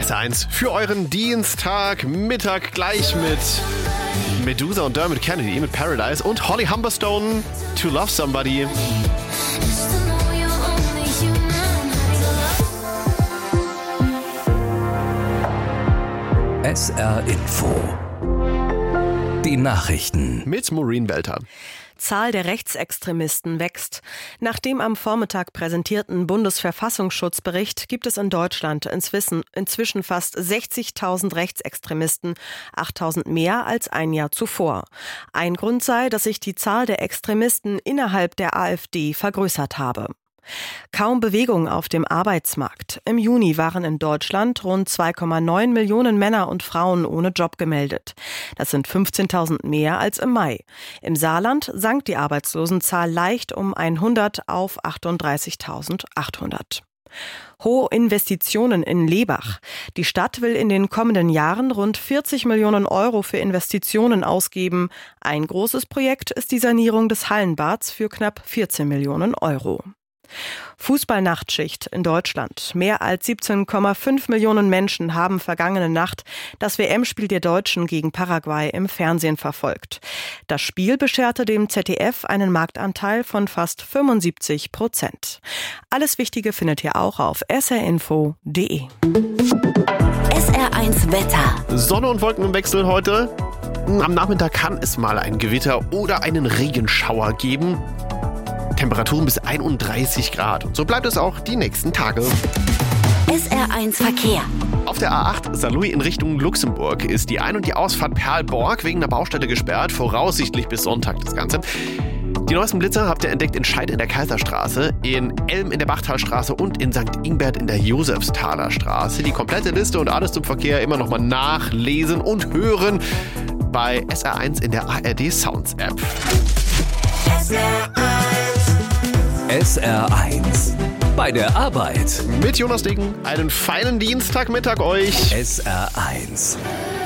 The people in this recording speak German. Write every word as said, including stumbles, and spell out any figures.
S R eins für euren Dienstagmittag gleich mit Medusa und Dermot Kennedy mit Paradise und Holly Humberstone, To Love Somebody. S R Info. Die Nachrichten. Mit Maureen Welter. Zahl der Rechtsextremisten wächst. Nach dem am Vormittag präsentierten Bundesverfassungsschutzbericht gibt es in Deutschland inzwischen, inzwischen fast sechzigtausend Rechtsextremisten, achttausend mehr als ein Jahr zuvor. Ein Grund sei, dass sich die Zahl der Extremisten innerhalb der AfD vergrößert habe. Kaum Bewegung auf dem Arbeitsmarkt. Im Juni waren in Deutschland rund zwei Komma neun Millionen Männer und Frauen ohne Job gemeldet. Das sind fünfzehntausend mehr als im Mai. Im Saarland sank die Arbeitslosenzahl leicht um hundert auf achtunddreißigtausendachthundert. Hohe Investitionen in Lebach. Die Stadt will in den kommenden Jahren rund vierzig Millionen Euro für Investitionen ausgeben. Ein großes Projekt ist die Sanierung des Hallenbads für knapp vierzehn Millionen Euro. Fußballnachtschicht in Deutschland. Mehr als siebzehn Komma fünf Millionen Menschen haben vergangene Nacht das W M-Spiel der Deutschen gegen Paraguay im Fernsehen verfolgt. Das Spiel bescherte dem Z D F einen Marktanteil von fast fünfundsiebzig Prozent. Alles Wichtige findet ihr auch auf s r info punkt d e. S R eins Wetter. Sonne und Wolken im Wechsel heute. Am Nachmittag kann es mal ein Gewitter oder einen Regenschauer geben. Temperaturen bis einunddreißig Grad. Und so bleibt es auch die nächsten Tage. S R eins Verkehr. Auf der A acht Saarlouis in Richtung Luxemburg ist die Ein- und die Ausfahrt Perlborg wegen der Baustelle gesperrt, voraussichtlich bis Sonntag das Ganze. Die neuesten Blitzer habt ihr entdeckt in Scheid in der Kaiserstraße, in Elm in der Bachtalstraße und in Sankt Ingbert in der Josefsthaler Straße. Die komplette Liste und alles zum Verkehr immer nochmal nachlesen und hören bei S R eins in der A R D Sounds App. S R eins. S R eins. Bei der Arbeit. Mit Jonas Degen. Einen feinen Dienstagmittag euch. S R eins.